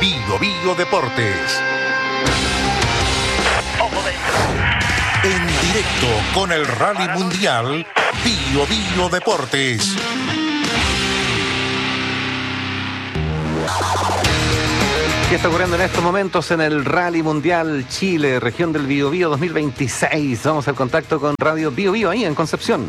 Bio Bio Deportes. En directo con el Rally Mundial, Bio Bio Deportes. ¿Qué está ocurriendo en estos momentos en el Rally Mundial Chile, región del Biobío 2026? Vamos al contacto con Radio Biobío ahí en Concepción.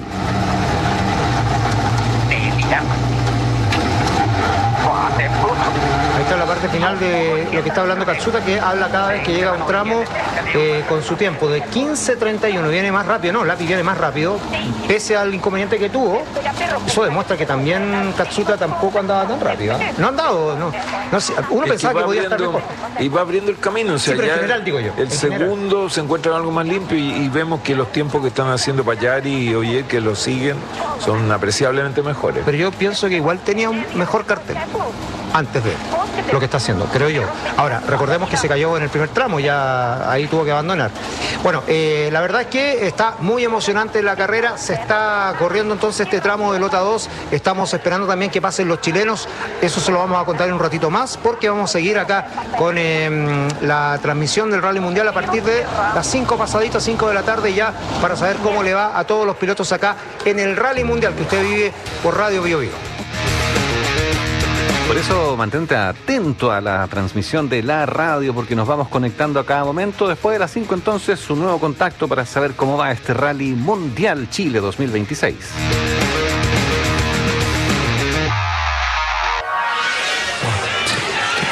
Ahí está la parte final de lo que está hablando Katsuta, que habla cada vez que llega a un tramo con su tiempo de 15:31. Viene más rápido, no, Lapi viene más rápido, pese al inconveniente que tuvo. Eso demuestra que también Katsuta tampoco andaba tan rápido. No ha andado, no sé, uno pensaba que podía estar mejor. Y va abriendo el camino. O sea, sí, pero ya en general, digo yo. El segundo se encuentra en algo más limpio y vemos que los tiempos que están haciendo Payari y Oyer, que lo siguen, son apreciablemente mejores. Pero yo pienso que igual tenía un mejor cartel antes de lo que está haciendo, creo yo. Ahora, recordemos que se cayó en el primer tramo, ya ahí tuvo que abandonar. Bueno, la verdad es que está muy emocionante la carrera, se está corriendo entonces este tramo de Lota 2, estamos esperando también que pasen los chilenos, eso se lo vamos a contar en un ratito más, porque vamos a seguir acá con la transmisión del Rally Mundial a partir de las 5 pasaditas, 5 de la tarde ya, para saber cómo le va a todos los pilotos acá en el Rally Mundial que usted vive por Radio Bio Bio. Por eso mantente atento a la transmisión de la radio, porque nos vamos conectando a cada momento. Después de las 5 entonces, un nuevo contacto para saber cómo va este Rally Mundial Chile 2026.